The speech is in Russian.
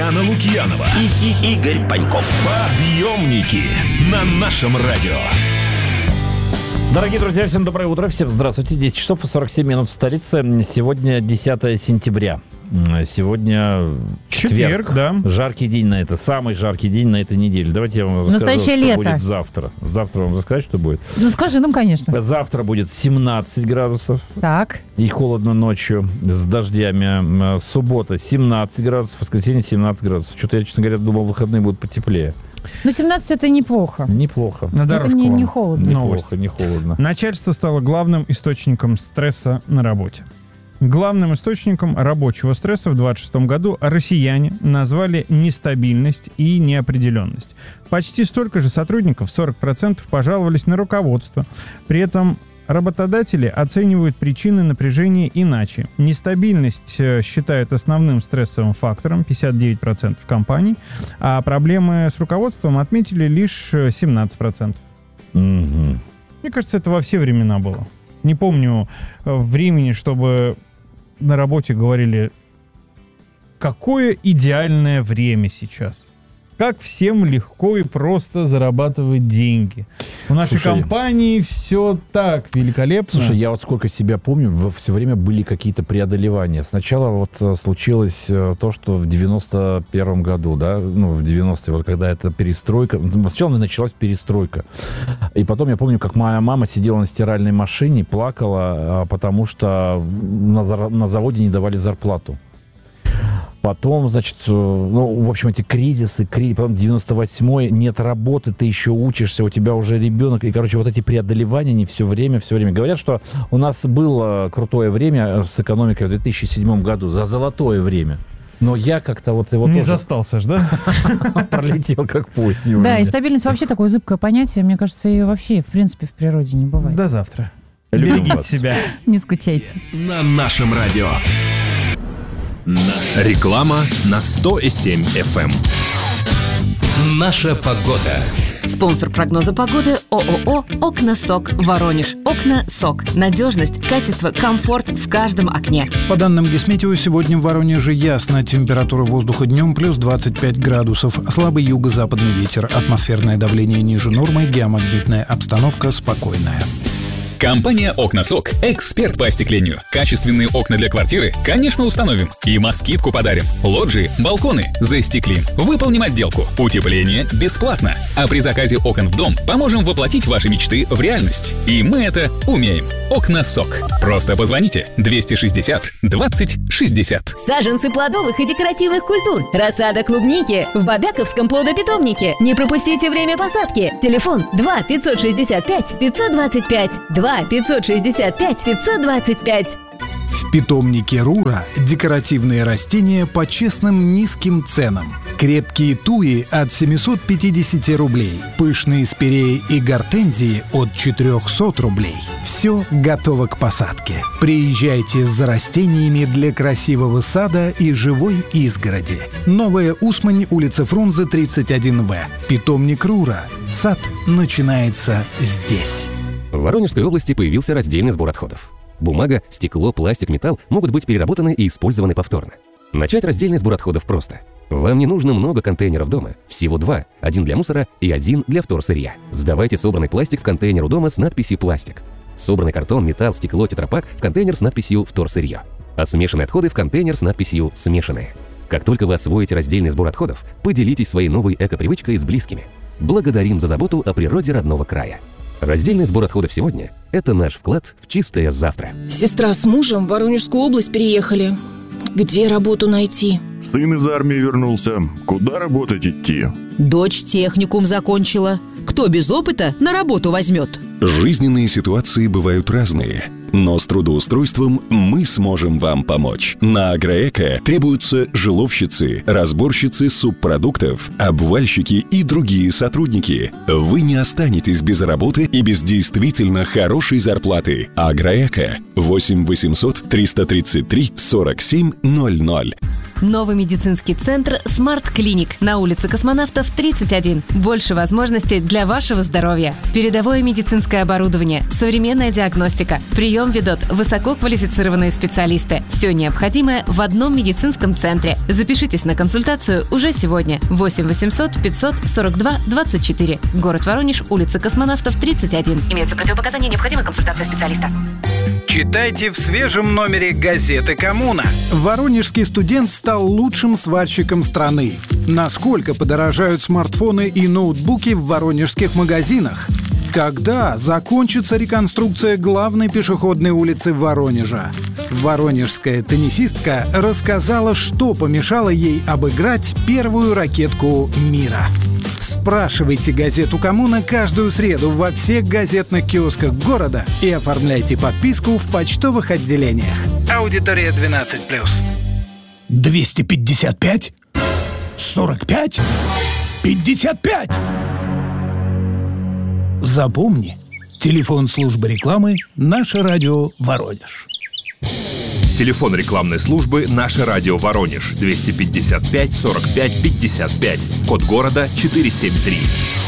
Яна Лукьянова и Игорь Паньков. Подъемники на нашем радио. Дорогие друзья, всем доброе утро, всем здравствуйте. 10 часов и 47 минут в столице. Сегодня 10 сентября. Сегодня четверг, да. Жаркий день на это, самый жаркий день на этой неделе. Давайте я вам расскажу, настоящее что лето будет завтра. Завтра вам рассказать, что будет? Ну, скажи нам, конечно. Завтра будет 17 градусов. Так. И холодно ночью с дождями. Суббота 17 градусов, воскресенье 17 градусов. Что-то я, честно говоря, думал, выходные будут потеплее. Ну, 17 это неплохо. Неплохо. На дорожку это не холодно. Неплохо, не холодно. Начальство стало главным источником стресса на работе. Главным источником рабочего стресса в 2026 году россияне назвали нестабильность и неопределенность. Почти столько же сотрудников, 40%, пожаловались на руководство. При этом работодатели оценивают причины напряжения иначе. Нестабильность считают основным стрессовым фактором, 59% компаний, а проблемы с руководством отметили лишь 17%. Мне кажется, это во все времена было. Не помню времени, чтобы на работе говорили, какое идеальное время сейчас. Как всем легко и просто зарабатывать деньги. У нашей компании все так великолепно. Слушай, я вот сколько себя помню, все время были какие-то преодолевания. Сначала вот случилось то, что в 91-м году, да, ну, в 90-е, вот когда эта перестройка, сначала началась перестройка. И потом я помню, как моя мама сидела на стиральной машине, плакала, потому что на заводе не давали зарплату. Потом, значит, ну, в общем, эти кризисы, потом 98-й, нет работы, ты еще учишься, у тебя уже ребенок, и, короче, вот эти преодолевания, они все время. Говорят, что у нас было крутое время с экономикой в 2007 году, за золотое время. Но я как-то вот его не тоже... застался ж, да? Пролетел как поезд. Да, и стабильность вообще такое зыбкое понятие, мне кажется, ее вообще, в принципе, в природе не бывает. До завтра. Берегите себя. Не скучайте. На нашем радио. Реклама на 100,7 FM. Наша погода. Спонсор прогноза погоды ООО «Окна-Сок» Воронеж. «Окна-Сок». Надежность, качество, комфорт в каждом окне. По данным Гисметео, сегодня в Воронеже ясно. Температура воздуха днем плюс 25 градусов. Слабый юго-западный ветер. Атмосферное давление ниже нормы. Геомагнитная обстановка спокойная. Компания «Окна-Сок» – эксперт по остеклению. Качественные окна для квартиры, конечно, установим. И москитку подарим. Лоджии, балконы застеклим. Выполним отделку. Утепление бесплатно. А при заказе окон в дом поможем воплотить ваши мечты в реальность. И мы это умеем. «Окна-Сок». Просто позвоните 260 20 60. Саженцы плодовых и декоративных культур. Рассада клубники в Бобяковском плодопитомнике. Не пропустите время посадки. Телефон 2 565 525 2 565 525. В питомнике Рура декоративные растения по честным низким ценам. Крепкие туи от 750 рублей. Пышные спиреи и гортензии от 400 рублей. Все готово к посадке. Приезжайте за растениями для красивого сада и живой изгороди. Новая Усмань, улица Фрунзе, 31В. Питомник Рура. Сад начинается здесь. В Воронежской области появился раздельный сбор отходов. Бумага, стекло, пластик, металл могут быть переработаны и использованы повторно. Начать раздельный сбор отходов просто. Вам не нужно много контейнеров дома, всего 2. Один для мусора и один для вторсырья. Сдавайте собранный пластик в контейнер у дома с надписью «Пластик». Собранный картон, металл, стекло, тетрапак в контейнер с надписью «Вторсырье». А смешанные отходы в контейнер с надписью «Смешанные». Как только вы освоите раздельный сбор отходов, поделитесь своей новой эко-привычкой с близкими. Благодарим за заботу о природе родного края. Раздельный сбор отходов сегодня – это наш вклад в чистое завтра. Сестра с мужем в Воронежскую область переехали. Где работу найти? Сын из армии вернулся. Куда работать идти? Дочь техникум закончила. Кто без опыта на работу возьмет? Жизненные ситуации бывают разные. Но с трудоустройством мы сможем вам помочь. На Агроэко требуются жиловщицы, разборщицы субпродуктов, обвальщики и другие сотрудники. Вы не останетесь без работы и без действительно хорошей зарплаты. Агроэко 8 800 333 47 00. Новый медицинский центр «Смарт Клиник» на улице Космонавтов, 31. Больше возможностей для вашего здоровья. Передовое медицинское оборудование, современная диагностика. Прием ведут высококвалифицированные специалисты. Все необходимое в одном медицинском центре. Запишитесь на консультацию уже сегодня. 8 800 542 24. Город Воронеж, улица Космонавтов, 31. Имеются противопоказания, необходима консультация специалиста. Читайте в свежем номере газеты «Коммуна». Воронежский студент стал лучшим сварщиком страны. Насколько подорожают смартфоны и ноутбуки в воронежских магазинах? Когда закончится реконструкция главной пешеходной улицы Воронежа? Воронежская теннисистка рассказала, что помешало ей обыграть первую ракетку мира. Спрашивайте газету «Коммуна» каждую среду во всех газетных киосках города и оформляйте подписку в почтовых отделениях. Аудитория 12+. 255? 45? 55? Запомни, телефон службы рекламы «Наше радио Воронеж». Телефон рекламной службы «Наше радио Воронеж» 255 45 55. Код города 473.